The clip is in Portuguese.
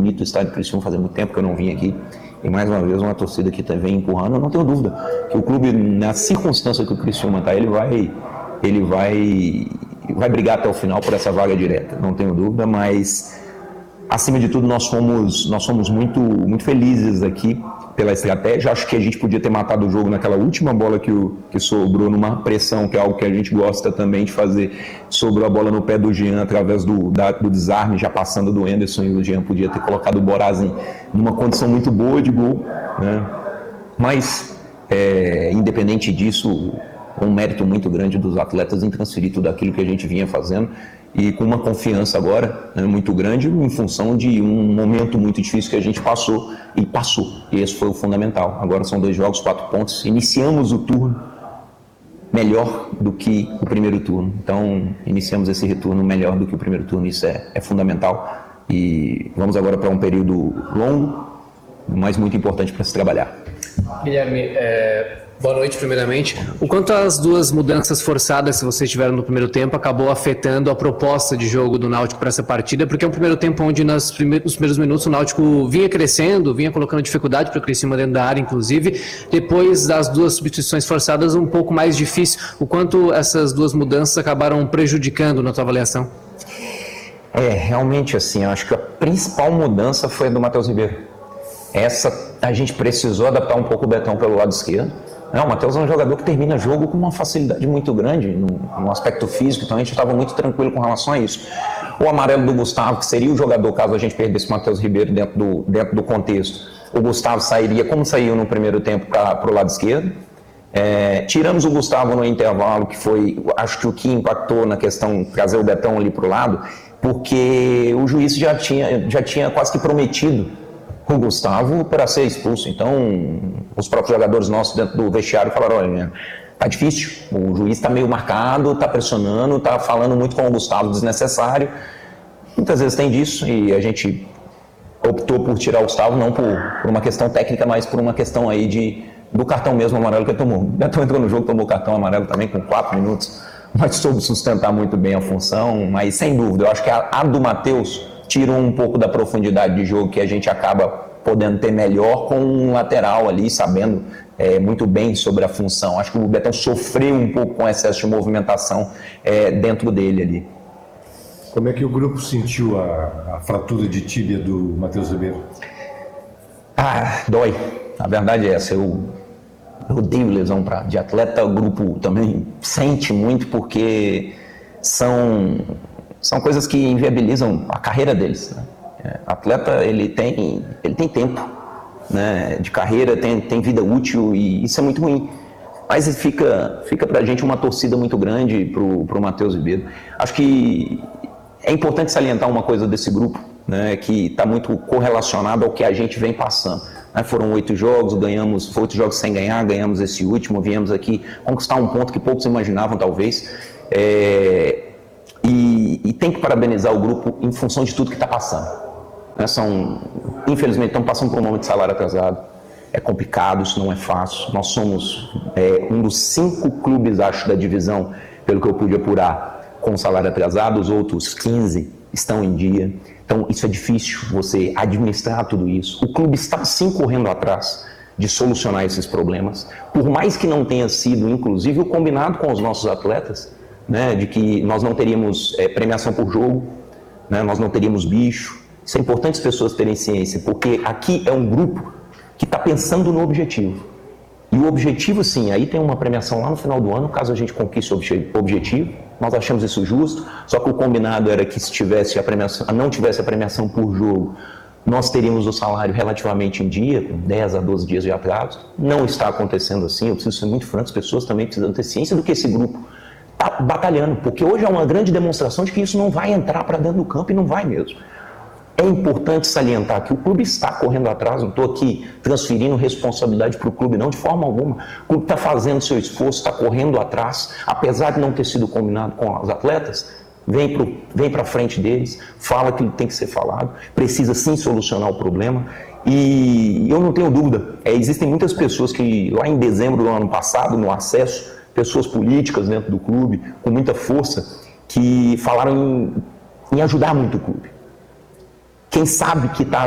bonito o estádio Criciúma, fazia muito tempo que eu não vim aqui. E mais uma vez uma torcida que vem empurrando. Eu não tenho dúvida que o clube, na circunstância que o Criciúma está, ele vai brigar até o final por essa vaga direta, não tenho dúvida, mas acima de tudo nós fomos muito felizes aqui pela estratégia. Acho que a gente podia ter matado o jogo naquela última bola que sobrou, numa pressão, que é algo que a gente gosta também de fazer. Sobrou a bola no pé do Jean através do desarme, já passando do Anderson, e o Jean podia ter colocado o Boraz numa condição muito boa de gol, né? Mas, independente disso, um mérito muito grande dos atletas em transferir tudo aquilo que a gente vinha fazendo, e com uma confiança agora, né, muito grande, em função de um momento muito difícil que a gente passou, e esse foi o fundamental. Agora são 2 jogos, 4 pontos, iniciamos o turno melhor do que o primeiro turno, então iniciamos esse retorno melhor do que o primeiro turno, isso é fundamental, e vamos agora para um período longo, mas muito importante para se trabalhar. Guilherme, boa noite primeiramente. O quanto as 2 mudanças forçadas que vocês tiveram no primeiro tempo acabou afetando a proposta de jogo do Náutico para essa partida, porque é um primeiro tempo onde nos primeiros minutos o Náutico vinha crescendo, vinha colocando dificuldade para o Criciúma dentro da área, inclusive, depois das 2 substituições forçadas um pouco mais difícil. O quanto essas 2 mudanças acabaram prejudicando na tua avaliação? Realmente assim, eu acho que a principal mudança foi a do Matheus Ribeiro. Essa a gente precisou adaptar um pouco o Betão pelo lado esquerdo. Não, o Matheus é um jogador que termina jogo com uma facilidade muito grande no aspecto físico, então a gente estava muito tranquilo com relação a isso. O amarelo do Gustavo, que seria o jogador caso a gente perdesse o Matheus Ribeiro dentro do contexto, o Gustavo sairia como saiu no primeiro tempo para o lado esquerdo. Tiramos o Gustavo no intervalo, que foi, acho que o que impactou na questão de trazer o Betão ali para o lado, porque o juiz já tinha quase que prometido o Gustavo para ser expulso. Então, os próprios jogadores nossos dentro do vestiário falaram: olha, tá difícil, o juiz está meio marcado, tá pressionando, tá falando muito com o Gustavo desnecessário. Muitas vezes tem disso, e a gente optou por tirar o Gustavo, não por uma questão técnica, mas por uma questão aí do cartão mesmo amarelo que ele tomou. O Betão entrou no jogo, tomou cartão amarelo também com 4 minutos, mas soube sustentar muito bem a função. Mas sem dúvida, eu acho que a do Matheus tirou um pouco da profundidade de jogo que a gente acaba podendo ter melhor com um lateral ali, sabendo muito bem sobre a função. Acho que o Betão sofreu um pouco com excesso de movimentação dentro dele ali. Como é que o grupo sentiu a fratura de tíbia do Matheus Ribeiro? Dói. A verdade é essa. Eu odeio lesão de atleta. O grupo também sente muito, porque são coisas que inviabilizam a carreira deles, né? Atleta, ele tem tempo, né, de carreira, tem vida útil, e isso é muito ruim. Mas fica pra gente uma torcida muito grande pro Matheus Ribeiro. Acho que é importante salientar uma coisa desse grupo, né, que está muito correlacionado ao que a gente vem passando. Foram 8 jogos, foi 8 jogos sem ganhar, ganhamos esse último, viemos aqui conquistar um ponto que poucos imaginavam, talvez. E tem que parabenizar o grupo em função de tudo que está passando. Infelizmente, estamos passando por um momento de salário atrasado. É complicado, isso não é fácil. Nós somos um dos 5 clubes, acho, da divisão, pelo que eu pude apurar, com salário atrasado. Os outros 15 estão em dia. Então, isso é difícil, você administrar tudo isso. O clube está, sim, correndo atrás de solucionar esses problemas. Por mais que não tenha sido, inclusive, o combinado com os nossos atletas, né, de que nós não teríamos premiação por jogo, né, nós não teríamos bicho. Isso é importante as pessoas terem ciência, porque aqui é um grupo que está pensando no objetivo. E o objetivo, sim, aí tem uma premiação lá no final do ano, caso a gente conquiste o objetivo. Nós achamos isso justo, só que o combinado era que se não tivesse a premiação por jogo, nós teríamos o salário relativamente em dia, com 10 a 12 dias de atraso. Não está acontecendo assim, eu preciso ser muito franco, as pessoas também precisam ter ciência do que esse grupo está batalhando, porque hoje é uma grande demonstração de que isso não vai entrar para dentro do campo, e não vai mesmo. É importante salientar que o clube está correndo atrás, não estou aqui transferindo responsabilidade para o clube, não, de forma alguma. O clube está fazendo seu esforço, está correndo atrás, apesar de não ter sido combinado com os atletas, vem para frente deles, fala que tem que ser falado, precisa sim solucionar o problema. E eu não tenho dúvida, existem muitas pessoas que lá em dezembro do ano passado, no acesso, pessoas políticas dentro do clube, com muita força, que falaram em ajudar muito o clube. Quem sabe que está